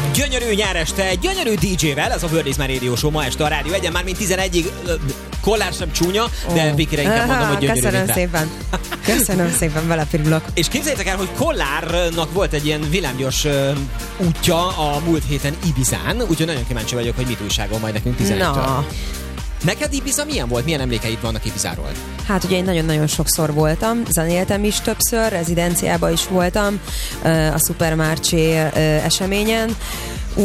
Gyönyörű nyáreste, egy gyönyörű DJ-vel, ez a World is My Radio Show ma este a Rádió Egyen, már mint 11-ig. Kollár sem csúnya, de Vikire inkább mondom, hogy gyönyörű. Köszönöm szépen, belepirulok. És képzeljétek el, hogy Kollárnak volt egy ilyen villámgyors útja a múlt héten Ibizán, úgyhogy nagyon kíváncsi vagyok, hogy mit újságol majd nekünk 11-től. Neked Ibiza milyen volt? Milyen emlékeid vannak Ibizáról? Hát ugye én nagyon-nagyon sokszor voltam, zenéltem is többször, rezidenciában is voltam, a Supermarché eseményen,